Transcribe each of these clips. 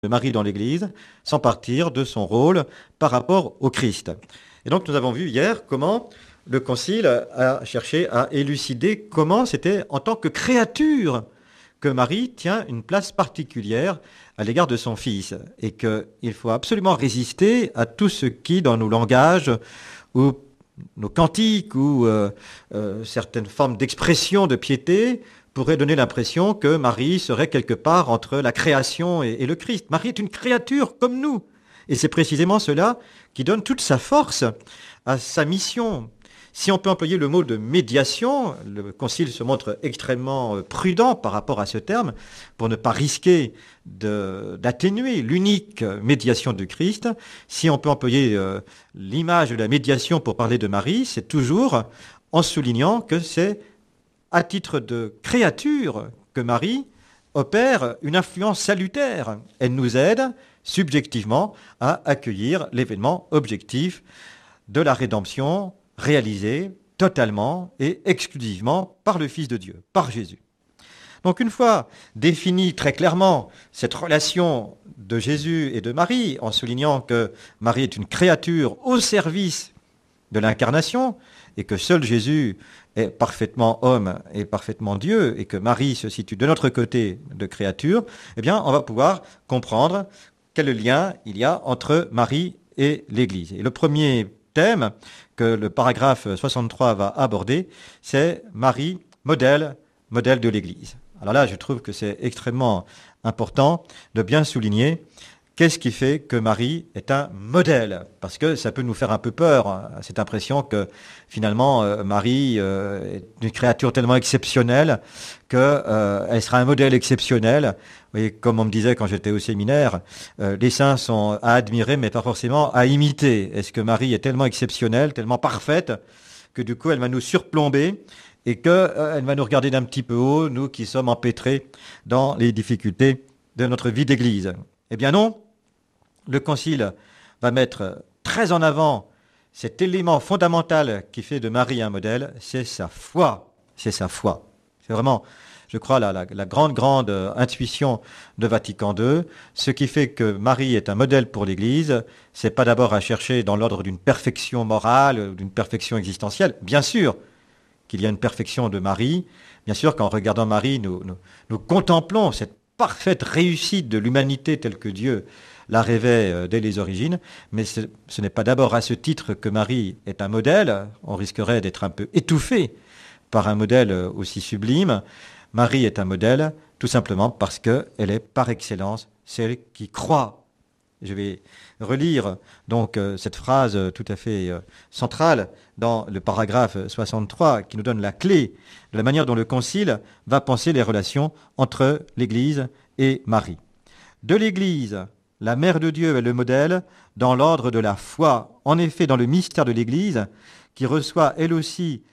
de Marie dans l'Église, sans partir de son rôle par rapport au Christ. Et donc nous avons vu hier comment le Concile a cherché à élucider comment c'était en tant que créature que Marie tient une place particulière à l'égard de son Fils, et qu'il faut absolument résister à tout ce qui, dans nos langages ou nos cantiques ou certaines formes d'expression de piété, pourrait donner l'impression que Marie serait quelque part entre la création et le Christ. Marie est une créature comme nous. Et c'est précisément cela qui donne toute sa force à sa mission. Si on peut employer le mot de médiation, le Concile se montre extrêmement prudent par rapport à ce terme, pour ne pas risquer d'atténuer l'unique médiation du Christ. Si on peut employer l'image de la médiation pour parler de Marie, c'est toujours en soulignant que c'est à titre de créature que Marie opère une influence salutaire. Elle nous aide subjectivement à accueillir l'événement objectif de la rédemption réalisé totalement et exclusivement par le Fils de Dieu, par Jésus. Donc une fois définie très clairement cette relation de Jésus et de Marie, en soulignant que Marie est une créature au service de l'incarnation, et que seul Jésus est parfaitement homme et parfaitement Dieu, et que Marie se situe de notre côté de créature, eh bien, on va pouvoir comprendre quel lien il y a entre Marie et l'Église. Et le premier thème que le paragraphe 63 va aborder, c'est Marie, modèle de l'Église. Alors là, je trouve que c'est extrêmement important de bien souligner qu'est-ce qui fait que Marie est un modèle? Parce que ça peut nous faire un peu peur, hein, cette impression que finalement Marie est une créature tellement exceptionnelle qu'elle sera un modèle exceptionnel. Vous voyez, comme on me disait quand j'étais au séminaire, les saints sont à admirer mais pas forcément à imiter. Est-ce que Marie est tellement exceptionnelle, tellement parfaite, que du coup elle va nous surplomber et qu'elle va nous regarder d'un petit peu haut, nous qui sommes empêtrés dans les difficultés de notre vie d'Église? Eh bien non, le Concile va mettre très en avant cet élément fondamental qui fait de Marie un modèle, c'est sa foi. C'est sa foi. C'est vraiment, je crois, la grande intuition de Vatican II. Ce qui fait que Marie est un modèle pour l'Église, c'est pas d'abord à chercher dans l'ordre d'une perfection morale, d'une perfection existentielle. Bien sûr qu'il y a une perfection de Marie. Bien sûr qu'en regardant Marie, nous contemplons cette parfaite réussite de l'humanité telle que Dieu la rêvait dès les origines, mais ce n'est pas d'abord à ce titre que Marie est un modèle. On risquerait d'être un peu étouffé par un modèle aussi sublime. Marie est un modèle tout simplement parce qu'elle est par excellence celle qui croit. Je vais relire donc cette phrase tout à fait centrale dans le paragraphe 63 qui nous donne la clé de la manière dont le Concile va penser les relations entre l'Église et Marie. De l'Église, la Mère de Dieu est le modèle dans l'ordre de la foi. En effet, dans le mystère de l'Église, qui reçoit elle aussi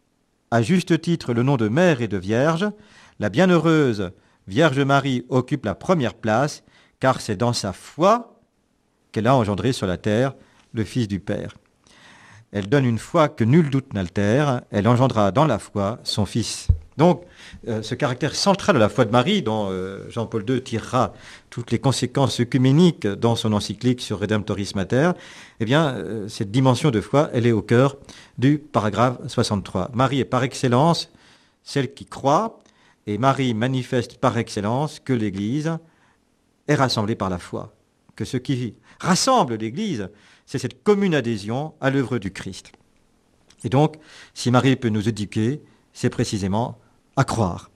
à juste titre le nom de Mère et de Vierge, la bienheureuse Vierge Marie occupe la première place, car c'est dans sa foi qu'elle a engendré sur la terre le Fils du Père. Elle donne une foi que nul doute n'altère, elle engendra dans la foi son Fils. Donc, ce caractère central de la foi de Marie, dont Jean-Paul II tirera toutes les conséquences œcuméniques dans son encyclique sur Redemptoris Mater, eh bien, cette dimension de foi, elle est au cœur du paragraphe 63. Marie est par excellence celle qui croit, et Marie manifeste par excellence que l'Église est rassemblée par la foi. Que ce qui rassemble l'Église, c'est cette commune adhésion à l'œuvre du Christ. Et donc, si Marie peut nous éduquer, c'est précisément à croire.